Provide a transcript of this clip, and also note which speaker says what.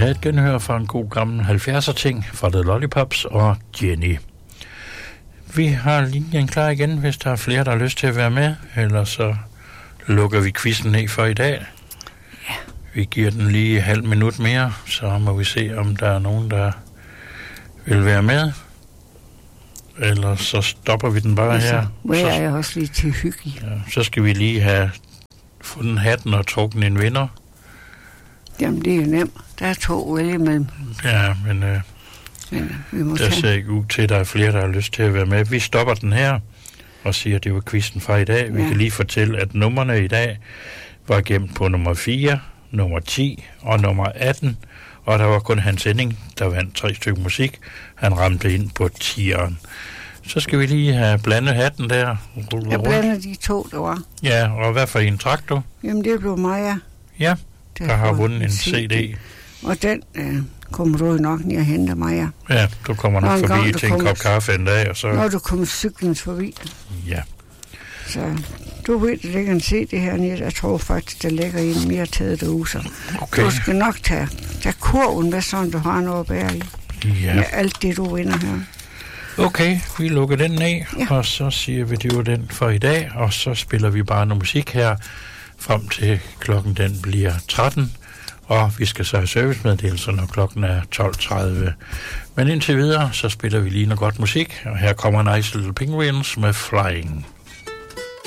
Speaker 1: have et genhør fra en god gammel 70'er-ting fra The Lollipops og Jenny. Vi har linjen klar igen, hvis der er flere, der har lyst til at være med. Ellers så lukker vi quizzen ned for i dag.
Speaker 2: Ja.
Speaker 1: Vi giver den lige halv minut mere, så må vi se, om der er nogen, der vil være med. Ellers så stopper vi den bare her.
Speaker 2: Hvor er jeg også lige til hygge.
Speaker 1: Ja, så skal vi lige have fundet hatten og trukket en vinder.
Speaker 2: Jamen, det er jo nemt. Der er 2 vælge mellem.
Speaker 1: Ja, men
Speaker 2: vi må
Speaker 1: der ser ikke ud til, at der er flere, der har lyst til at være med. Vi stopper den her og siger, at det var quizzen fra i dag. Vi kan lige fortælle, at numrene i dag var gemt på nummer 4, nummer 10 og nummer 18. Og der var kun Hans Henning, der vandt 3 stykker musik. Han ramte ind på 10'eren. Så skal vi lige have blandet hatten der.
Speaker 2: Jeg blander de 2, der var.
Speaker 1: Ja, og hvad for en trak du?
Speaker 2: Jamen, det blev Maja.
Speaker 1: Ja, der har vundet en CD.
Speaker 2: Og den kommer du nok ned og hente, Maja.
Speaker 1: Ja, du kommer nok forbi til en kop kaffe en dag, og så...
Speaker 2: Når du kommer cyklen forbi.
Speaker 1: Ja.
Speaker 2: Så du ved, der ligger en CD hernede. Jeg tror faktisk, der ligger en mere taget derude. Så
Speaker 1: okay.
Speaker 2: Du skal nok tage kurven, hvad sådan du har noget at bære i.
Speaker 1: Ja.
Speaker 2: Med alt det, du vinder her.
Speaker 1: Okay, vi lukker den ned, og så siger vi, det var den for i dag, og så spiller vi bare noget musik her, frem til klokken den bliver 13, og vi skal så have servicemeddelelser, når klokken er 12.30. Men indtil videre, så spiller vi lige noget godt musik, og her kommer Nice Little Penguins med Flying.